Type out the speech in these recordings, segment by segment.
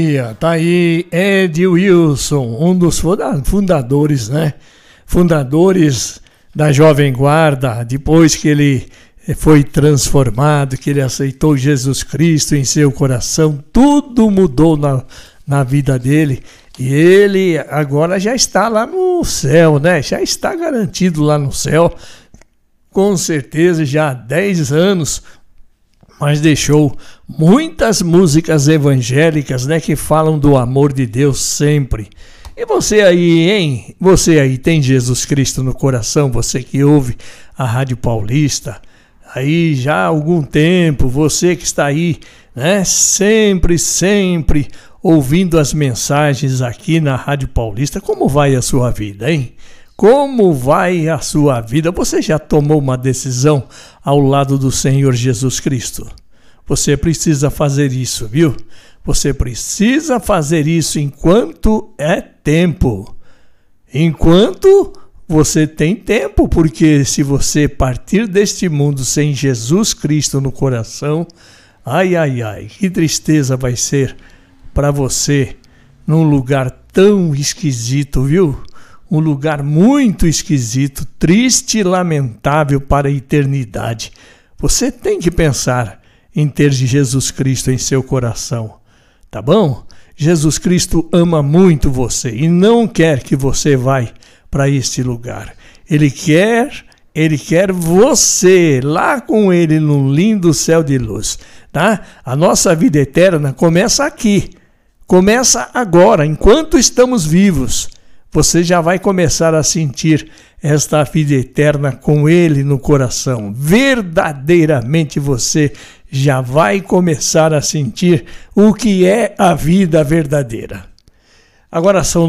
Tá aí Ed Wilson, um dos fundadores, né? Fundadores da Jovem Guarda, depois que ele foi transformado, que ele aceitou Jesus Cristo em seu coração, tudo mudou na vida dele. E ele agora já está lá no céu, né? Já está garantido lá no céu, com certeza já há 10 anos, mas deixou muitas músicas evangélicas, né, que falam do amor de Deus sempre. E você aí, hein? Você aí tem Jesus Cristo no coração, você que ouve a Rádio Paulista, aí já há algum tempo, você que está aí, né, sempre ouvindo as mensagens aqui na Rádio Paulista, como vai a sua vida, hein? Como vai a sua vida? Você já tomou uma decisão ao lado do Senhor Jesus Cristo? Você precisa fazer isso, viu? Você precisa fazer isso enquanto é tempo. Enquanto você tem tempo, porque se você partir deste mundo sem Jesus Cristo no coração, ai, que tristeza vai ser para você num lugar tão esquisito, viu? Um lugar muito esquisito, triste e lamentável para a eternidade. Você tem que pensar em ter Jesus Cristo em seu coração, tá bom? Jesus Cristo ama muito você e não quer que você vá para este lugar. Ele quer você lá com ele num lindo céu de luz, tá? A nossa vida eterna começa aqui, começa agora, enquanto estamos vivos. Você já vai começar a sentir esta vida eterna com ele no coração. Verdadeiramente você já vai começar a sentir o que é a vida verdadeira. Agora são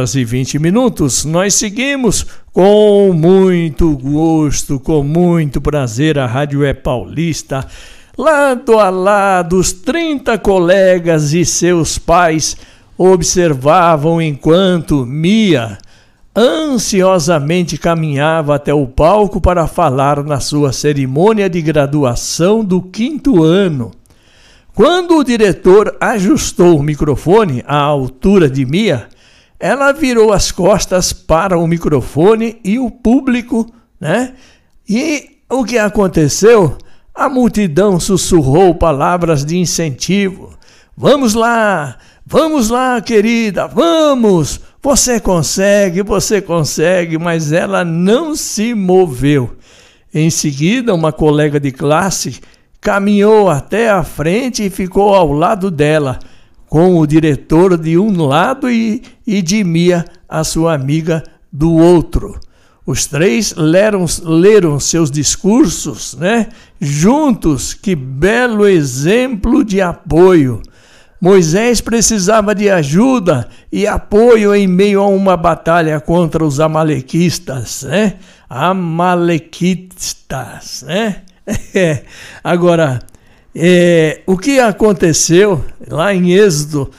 9h20. Nós seguimos com muito gosto, com muito prazer. A Rádio é Paulista. Lado a lado, os 30 colegas e seus pais observavam enquanto Mia ansiosamente caminhava até o palco para falar na sua cerimônia de graduação do 5º ano. Quando o diretor ajustou o microfone à altura de Mia, ela virou as costas para o microfone e o público, né? E o que aconteceu? A multidão sussurrou palavras de incentivo. Vamos lá, querida, vamos! Você consegue, mas ela não se moveu. Em seguida, uma colega de classe caminhou até a frente e ficou ao lado dela, com o diretor de um lado e de Mia, a sua amiga, do outro. Os três leram seus discursos, né? Juntos. Que belo exemplo de apoio! Moisés precisava de ajuda e apoio em meio a uma batalha contra os amalequistas, né? Agora, o que aconteceu lá em Êxodo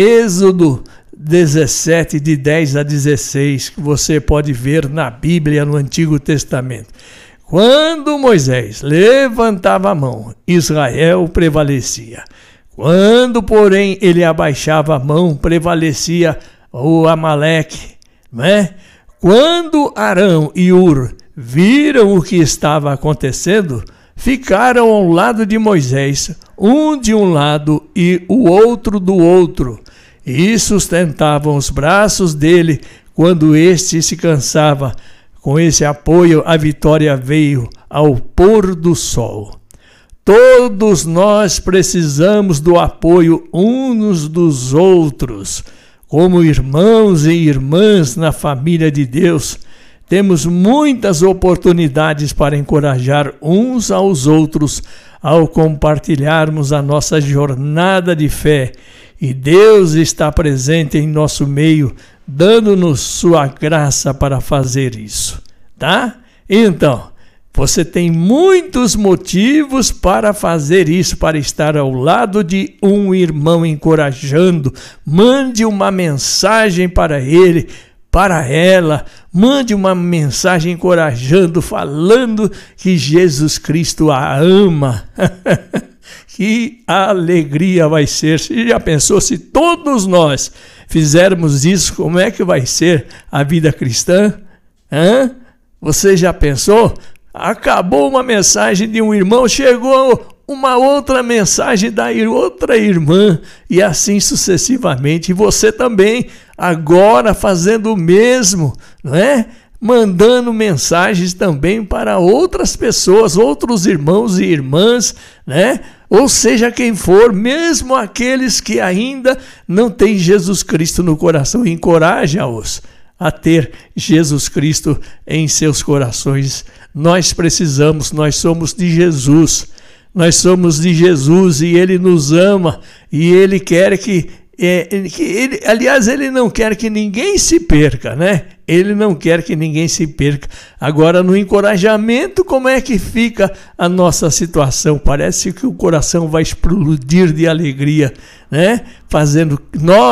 17, de 10 a 16, que você pode ver na Bíblia, no Antigo Testamento. Quando Moisés levantava a mão, Israel prevalecia. Quando, porém, ele abaixava a mão, prevalecia o Amaleque, né? Quando Arão e Hur viram o que estava acontecendo, ficaram ao lado de Moisés, um de um lado e o outro do outro, e sustentavam os braços dele quando este se cansava. Com esse apoio, a vitória veio ao pôr do sol. Todos nós precisamos do apoio uns dos outros. Como irmãos e irmãs na família de Deus, temos muitas oportunidades para encorajar uns aos outros ao compartilharmos a nossa jornada de fé. E Deus está presente em nosso meio, dando-nos sua graça para fazer isso, tá? Então, você tem muitos motivos para fazer isso, para estar ao lado de um irmão encorajando. Mande uma mensagem para ele, para ela. Mande uma mensagem encorajando, falando que Jesus Cristo a ama. que alegria vai ser. Você já pensou se todos nós fizermos isso, como é que vai ser a vida cristã? Você já pensou? Acabou uma mensagem de um irmão, chegou uma outra mensagem da outra irmã, e assim sucessivamente. E você também, agora fazendo o mesmo, não é? Mandando mensagens também para outras pessoas, outros irmãos e irmãs, né? Ou seja, quem for, mesmo aqueles que ainda não têm Jesus Cristo no coração, encoraja-os a ter Jesus Cristo em seus corações. Nós precisamos, nós somos de Jesus. Nós somos de Jesus e Ele nos ama e Ele quer Ele não quer que ninguém se perca, né? Ele não quer que ninguém se perca. Agora, no encorajamento, como é que fica a nossa situação? Parece que o coração vai explodir de alegria, né? Fazendo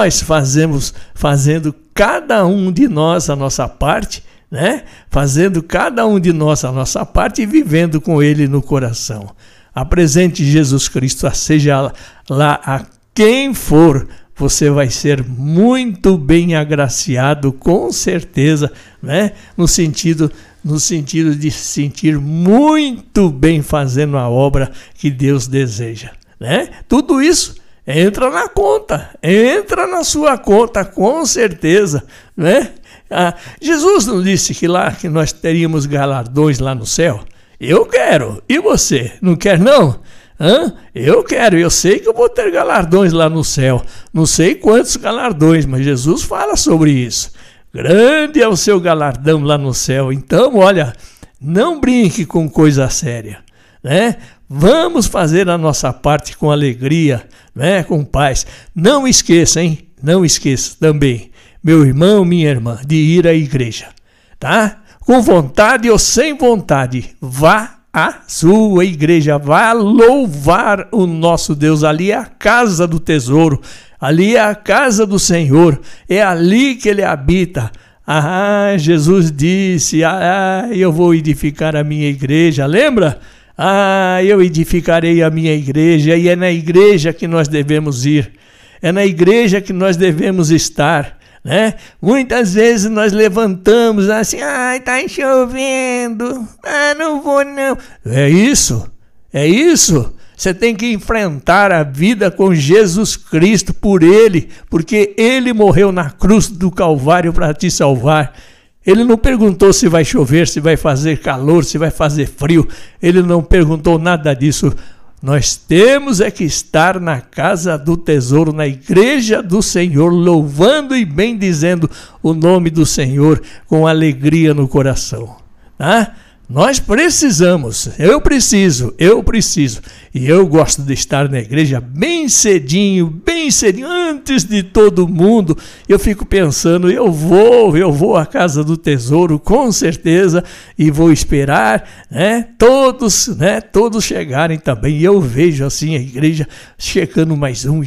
cada um de nós a nossa parte, né? Fazendo cada um de nós a nossa parte e vivendo com Ele no coração. Apresente Jesus Cristo, seja lá a quem for, você vai ser muito bem agraciado, com certeza, né? No sentido de se sentir muito bem fazendo a obra que Deus deseja, né? Tudo isso entra na conta, entra na sua conta, com certeza, né? Jesus não disse que nós teríamos galardões lá no céu? Eu quero. E você? Não quer, não? Eu quero. Eu sei que eu vou ter galardões lá no céu. Não sei quantos galardões, mas Jesus fala sobre isso. Grande é o seu galardão lá no céu. Então, olha, não brinque com coisa séria, né? Vamos fazer a nossa parte com alegria, né? Com paz. Não esqueça, hein? Não esqueça também, meu irmão, minha irmã, de ir à igreja, tá? Com vontade ou sem vontade, vá à sua igreja, vá louvar o nosso Deus. Ali é a casa do tesouro, ali é a casa do Senhor, é ali que Ele habita. Jesus disse, eu vou edificar a minha igreja, lembra? Eu edificarei a minha igreja, e é na igreja que nós devemos ir, é na igreja que nós devemos estar, né? Muitas vezes nós levantamos assim, tá chovendo, não vou não. É isso. Você tem que enfrentar a vida com Jesus Cristo por Ele, porque Ele morreu na cruz do Calvário para te salvar. Ele não perguntou se vai chover, se vai fazer calor, se vai fazer frio. Ele não perguntou nada disso. Nós temos que estar na casa do tesouro, na igreja do Senhor, louvando e bendizendo o nome do Senhor com alegria no coração, tá? Nós precisamos, eu preciso, e eu gosto de estar na igreja bem cedinho, antes de todo mundo. Eu fico pensando, eu vou à casa do tesouro, com certeza, e vou esperar, né, todos chegarem também. E eu vejo assim a igreja chegando mais uma,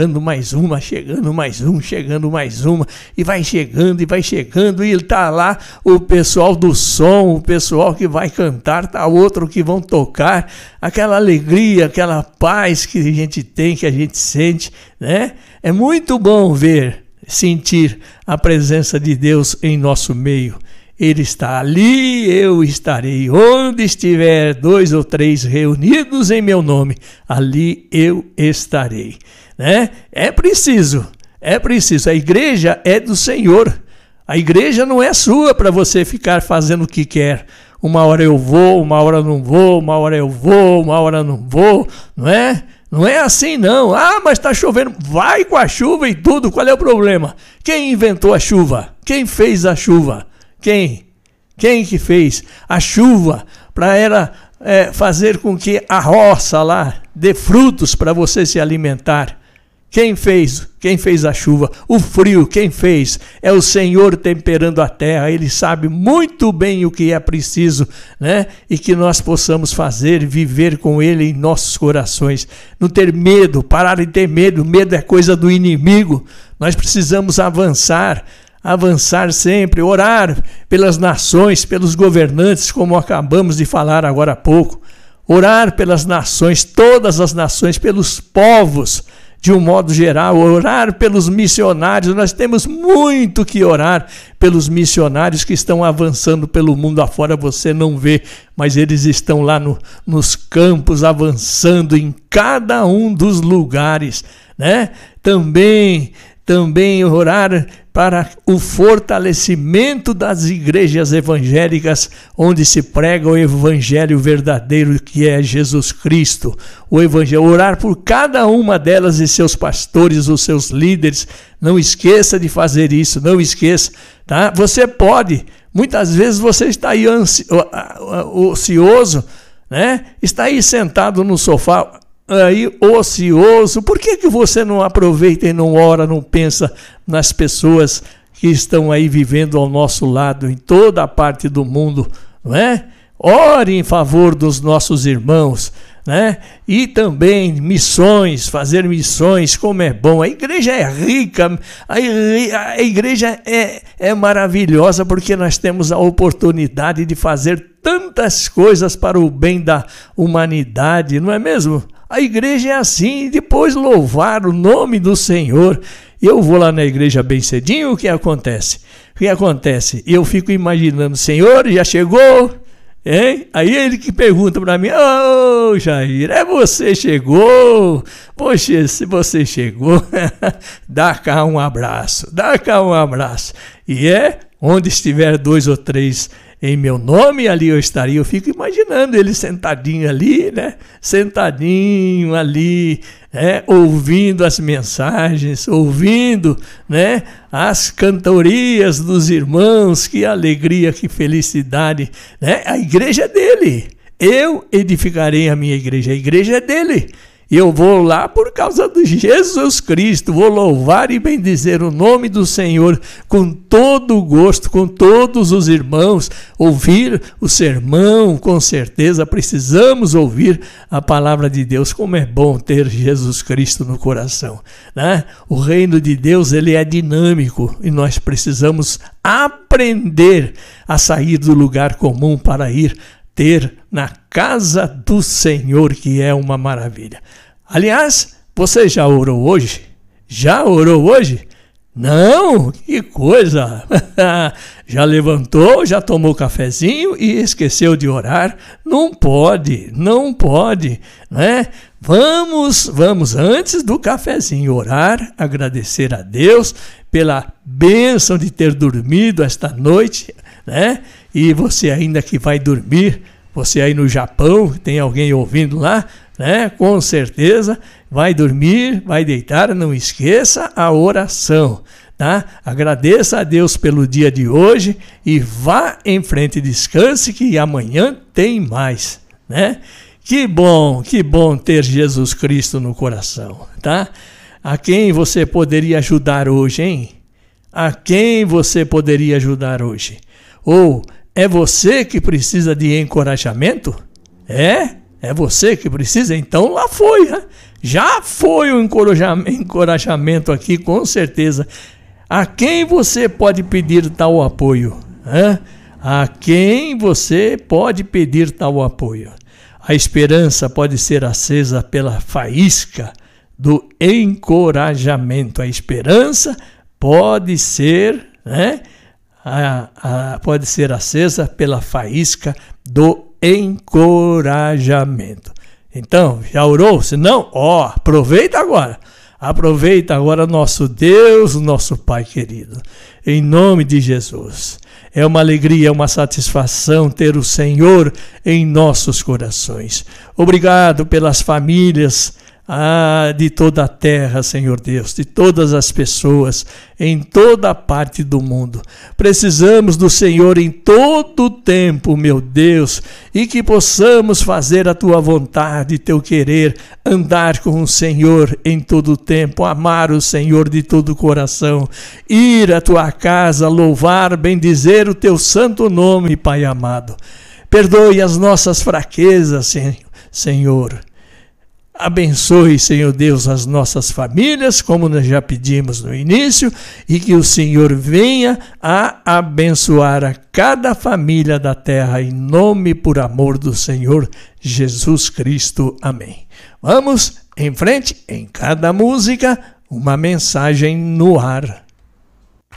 e vai chegando, e está lá o pessoal do som, o pessoal que vai cantar, tá outro que vão tocar, aquela alegria, aquela paz que a gente tem, que a gente sente, né? É muito bom sentir a presença de Deus em nosso meio. Ele está ali, eu estarei. Onde estiver 2 ou 3 reunidos em meu nome, ali eu estarei, né? É preciso. A igreja é do Senhor. A igreja não é sua para você ficar fazendo o que quer. Uma hora eu vou, uma hora não vou, uma hora eu vou, uma hora não vou, não é? Não é assim não. Mas está chovendo. Vai com a chuva e tudo. Qual é o problema? Quem inventou a chuva? Quem fez a chuva? Quem que fez a chuva para fazer com que a roça lá dê frutos para você se alimentar? Quem fez a chuva? O frio, quem fez? É o Senhor temperando a terra. Ele sabe muito bem o que é preciso, né? E que nós possamos viver com Ele em nossos corações. Não ter medo, parar de ter medo. Medo é coisa do inimigo. Nós precisamos avançar sempre, orar pelas nações, pelos governantes, como acabamos de falar agora há pouco. orar pelas nações, todas as nações, pelos povos, de um modo geral, orar pelos missionários. Nós temos muito que orar pelos missionários que estão avançando pelo mundo afora. Você não vê, mas eles estão lá nos campos, avançando em cada um dos lugares, né? Também orar para o fortalecimento das igrejas evangélicas, onde se prega o evangelho verdadeiro, que é Jesus Cristo. O evangelho, orar por cada uma delas e seus pastores, os seus líderes. Não esqueça de fazer isso, não esqueça, tá? Você pode, muitas vezes você está aí ocioso, né? Está aí sentado no sofá, aí ocioso. Por que você não aproveita e não ora, não pensa nas pessoas que estão aí vivendo ao nosso lado em toda a parte do mundo, não é? Ore em favor dos nossos irmãos, né? E também missões, fazer missões, como é bom. A igreja é rica, a igreja é maravilhosa, porque nós temos a oportunidade de fazer tantas coisas para o bem da humanidade, não é mesmo? A igreja é assim, depois louvar o nome do Senhor. Eu vou lá na igreja bem cedinho, o que acontece? Eu fico imaginando, Senhor, já chegou? Hein? Aí ele que pergunta para mim, ô Jair, você chegou? Poxa, se você chegou, dá cá um abraço. E onde estiver 2 ou 3 em meu nome, ali eu estaria. Eu fico imaginando ele sentadinho ali, né? Sentadinho ali, né? Ouvindo as mensagens, ouvindo, né? As cantorias dos irmãos. Que alegria, que felicidade, né? A igreja é dele. Eu edificarei a minha igreja. A igreja é dele. Eu vou lá por causa de Jesus Cristo, vou louvar e bendizer o nome do Senhor com todo o gosto, com todos os irmãos, ouvir o sermão, com certeza precisamos ouvir a palavra de Deus. Como é bom ter Jesus Cristo no coração, né? O reino de Deus, ele é dinâmico e nós precisamos aprender a sair do lugar comum para ir ter na casa do Senhor, que é uma maravilha. Aliás, você já orou hoje? Já orou hoje? Não? Que coisa! Já levantou, já tomou cafezinho e esqueceu de orar? Não pode, né? Vamos antes do cafezinho orar, agradecer a Deus pela bênção de ter dormido esta noite, né? E você ainda que vai dormir, você aí no Japão, tem alguém ouvindo lá, né? Com certeza vai dormir, vai deitar, não esqueça a oração, tá? Agradeça a Deus pelo dia de hoje e vá em frente, descanse, que amanhã tem mais, né? Que bom ter Jesus Cristo no coração, tá? A quem você poderia ajudar hoje, hein? A quem você poderia ajudar hoje? Ou é você que precisa de encorajamento? É você que precisa? Então lá foi, né? Já foi o encorajamento aqui, com certeza. A quem você pode pedir tal apoio? A quem você pode pedir tal apoio? A esperança pode ser acesa pela faísca do encorajamento. A esperança pode ser, né? Pode ser acesa pela faísca do encorajamento. Então, já orou? Se não, aproveita agora. Aproveita agora, nosso Deus, nosso Pai querido. Em nome de Jesus. É uma alegria, é uma satisfação ter o Senhor em nossos corações. Obrigado pelas famílias de toda a terra, Senhor Deus, de todas as pessoas, em toda a parte do mundo. Precisamos do Senhor em todo o tempo, meu Deus, e que possamos fazer a Tua vontade, Teu querer, andar com o Senhor em todo o tempo, amar o Senhor de todo o coração, ir à Tua casa, louvar, bendizer o Teu santo nome, Pai amado. Perdoe as nossas fraquezas, Senhor. Abençoe, Senhor Deus, as nossas famílias, como nós já pedimos no início, e que o Senhor venha a abençoar a cada família da terra, em nome e por amor do Senhor Jesus Cristo. Amém. Vamos em frente, em cada música, uma mensagem no ar.